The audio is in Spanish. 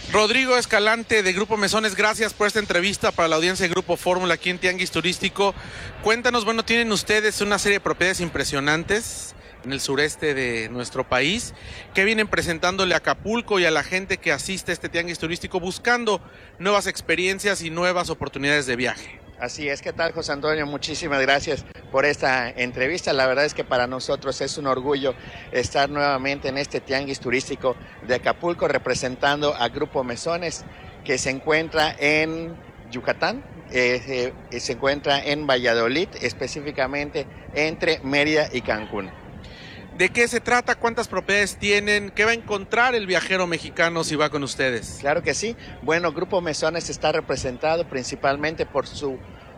Rodrigo Escalante de Grupo Mesones, gracias por esta entrevista para la audiencia de Grupo Fórmula aquí en Tianguis Turístico. Cuéntanos, bueno, tienen ustedes una serie de propiedades impresionantes en el sureste de nuestro país. ¿Qué vienen presentándole a Acapulco y a la gente que asiste a este Tianguis Turístico buscando nuevas experiencias y nuevas oportunidades de viaje? Así es, ¿qué tal, José Antonio? Muchísimas gracias por esta entrevista. La verdad es que para nosotros es un orgullo estar nuevamente en este Tianguis Turístico de Acapulco representando a Grupo Mesones, que se encuentra en Yucatán, se encuentra en Valladolid, específicamente entre Mérida y Cancún. ¿De qué se trata? ¿Cuántas propiedades tienen? ¿Qué va a encontrar el viajero mexicano si va con ustedes? Claro que sí. Bueno, Grupo Mesones está representado principalmente por su